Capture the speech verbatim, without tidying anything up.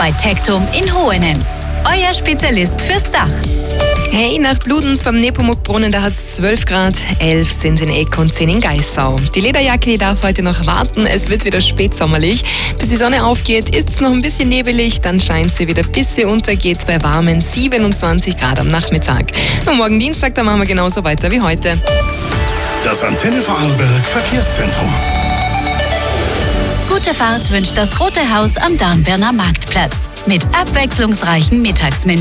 bei Tectum in Hohenems. Euer Spezialist fürs Dach. Hey, nach Bludenz beim Nepomuk-Brunnen, da hat es zwölf Grad, elf sind in Eck und zehn in Geissau. Die Lederjacke, die darf heute noch warten, es wird wieder spätsommerlich. Bis die Sonne aufgeht, ist es noch ein bisschen nebelig, dann scheint sie wieder, bis sie untergeht bei warmen siebenundzwanzig Grad am Nachmittag. Und morgen Dienstag, da machen wir genauso weiter wie heute. Das Antenne Vorarlberg Verkehrszentrum. Gute Fahrt wünscht das Rote Haus am Darnberner Marktplatz. Mit abwechslungsreichen Mittagsmenü.